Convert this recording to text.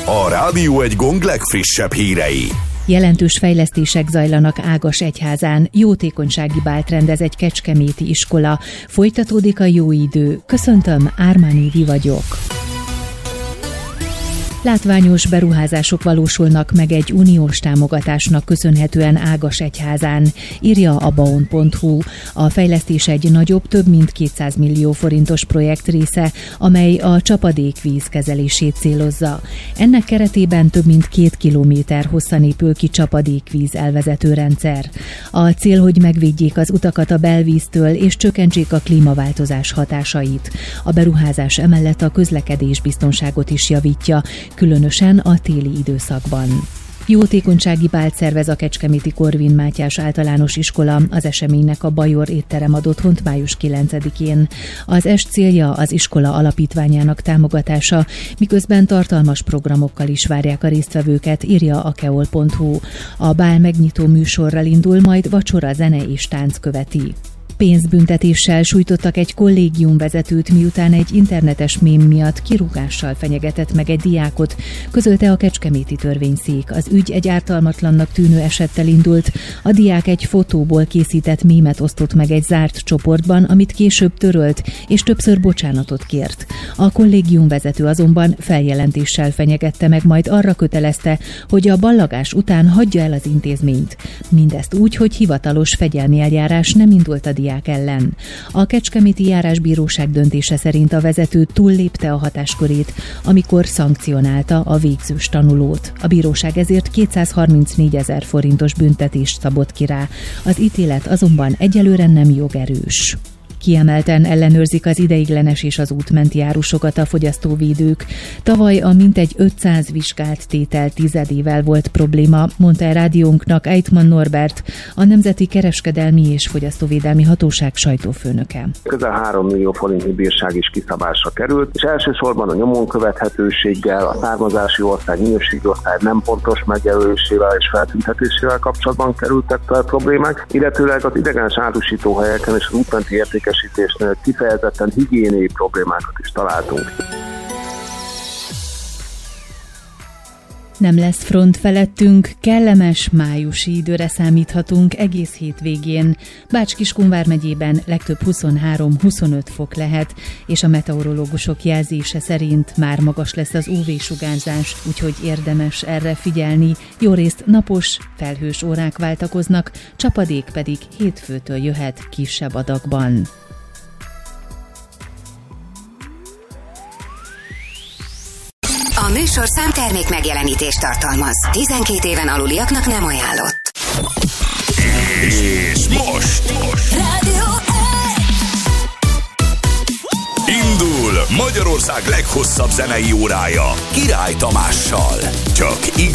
A Rádió Egy Gong legfrissebb hírei. Jelentős fejlesztések zajlanak Ágasegyházán, jótékonysági bált rendez egy kecskeméti iskola. Folytatódik a jó idő. Köszöntöm, Ármán Évi vagyok. Látványos beruházások valósulnak meg egy uniós támogatásnak köszönhetően Ágasegyházán, írja a baon.hu. A fejlesztés egy nagyobb, több mint 200 millió forintos projekt része, amely a csapadékvíz kezelését célozza. Ennek keretében több mint 2 kilométer hosszan épül ki csapadékvíz elvezető rendszer. A cél, hogy megvédjék az utakat a belvíztől és csökkentsék a klímaváltozás hatásait. A beruházás emellett a közlekedésbiztonságot is javítja, különösen a téli időszakban. Jótékonysági bált szervez a kecskeméti Korvin Mátyás általános iskola. Az eseménynek a Bajor étterem ad otthont május 9-én. Az est célja az iskola alapítványának támogatása, miközben tartalmas programokkal is várják a résztvevőket, írja a keol.hu. A bál megnyitó műsorral indul, majd vacsora, zene és tánc követi. Pénzbüntetéssel sújtottak egy kollégiumvezetőt, miután egy internetes mém miatt kirúgással fenyegetett meg egy diákot, közölte a kecskeméti törvényszék. Az ügy egy ártalmatlannak tűnő esettel indult. A diák egy fotóból készített mémet osztott meg egy zárt csoportban, amit később törölt, és többször bocsánatot kért. A kollégiumvezető azonban feljelentéssel fenyegette meg, majd arra kötelezte, hogy a ballagás után hagyja el az intézményt. Mindezt úgy, hogy hivatalos fegyelmi eljárás nem indult a diák ellen. A kecskeméti járásbíróság döntése szerint a vezető túllépte a hatáskörét, amikor szankcionálta a végzős tanulót. A bíróság ezért 234 000 forintos büntetést szabott ki rá. Az ítélet azonban egyelőre nem jogerős. Kiemelten ellenőrzik az ideiglenes és az útmenti árusokat a fogyasztóvédők. Tavaly a mintegy 500 vizsgált tétel tizedével volt probléma, mondta a rádiónknak Eitman Norbert, a Nemzeti Kereskedelmi és Fogyasztóvédelmi Hatóság sajtófőnöke. Közel 3 millió forintnyi bírság is kiszabásra került, és elsősorban a nyomon követhetőséggel, a származási ország, minőségi ország nem pontos megjelölésével és feltüntetésével kapcsolatban kerültek fel problémák, illetőleg az idegenes árusítóhelyeken és az útmenti értékesítésnél kifejezetten higiéniai problémákat is találtunk. Nem lesz front felettünk, kellemes májusi időre számíthatunk egész hétvégén. Bács-Kiskun vármegyében legtöbb 23-25 fok lehet, és a meteorológusok jelzése szerint már magas lesz az UV-sugárzás, úgyhogy érdemes erre figyelni. Jórészt napos, felhős órák váltakoznak, csapadék pedig hétfőtől jöhet kisebb adagban. A műsorszám termék megjelenítést tartalmaz. 12 éven aluliaknak nem ajánlott. És most Rádió indul Magyarország leghosszabb zenei órája Király Tamással. Csak